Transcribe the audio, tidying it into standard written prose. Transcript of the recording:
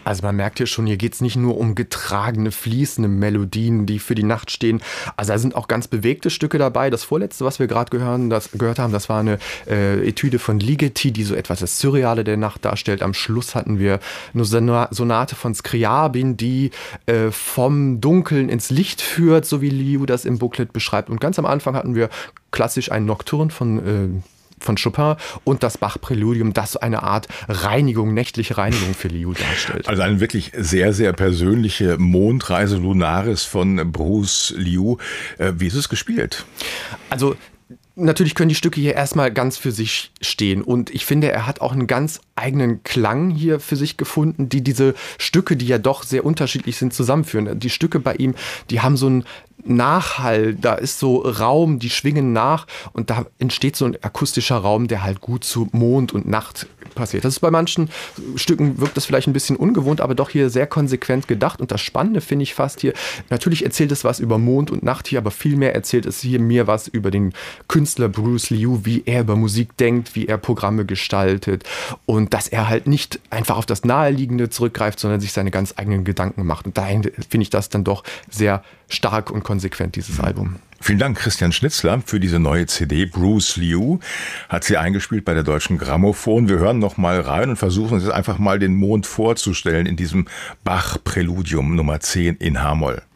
Also man merkt hier schon, hier geht es nicht nur um getragene, fließende Melodien, die für die Nacht stehen. Also da sind auch ganz bewegte Stücke dabei. Das vorletzte, was wir gerade gehört haben, das war eine Etüde von Ligeti, die so etwas das Surreale der Nacht darstellt. Am Schluss hatten wir eine Sonate von Scriabin, die vom Dunkeln ins Licht führt, so wie Liu das im Booklet beschreibt. Und ganz am Anfang hatten wir klassisch einen Nocturne von Chopin und das Bach-Präludium, das so eine Art Reinigung, nächtliche Reinigung für Liu darstellt. Also eine wirklich sehr, sehr persönliche Mondreise Lunaris von Bruce Liu. Wie ist es gespielt? Also natürlich können die Stücke hier erstmal ganz für sich stehen und ich finde, er hat auch einen ganz eigenen Klang hier für sich gefunden, die diese Stücke, die ja doch sehr unterschiedlich sind, zusammenführen. Die Stücke bei ihm, die haben so einen Nachhall, da ist so Raum, die schwingen nach und da entsteht so ein akustischer Raum, der halt gut zu Mond und Nacht passiert. Das ist bei manchen Stücken, wirkt das vielleicht ein bisschen ungewohnt, aber doch hier sehr konsequent gedacht und das Spannende finde ich fast hier, natürlich erzählt es was über Mond und Nacht hier, aber vielmehr erzählt es hier mir was über den Künstler Bruce Liu, wie er über Musik denkt, wie er Programme gestaltet und dass er halt nicht einfach auf das Naheliegende zurückgreift, sondern sich seine ganz eigenen Gedanken macht und dahin finde ich das dann doch sehr stark und konsequent, dieses Album. Vielen Dank, Christian Schnitzler, für diese neue CD. Bruce Liu hat sie eingespielt bei der Deutschen Grammophon. Wir hören noch mal rein und versuchen uns jetzt einfach mal den Mond vorzustellen in diesem Bach-Präludium Nummer 10 in H-Moll.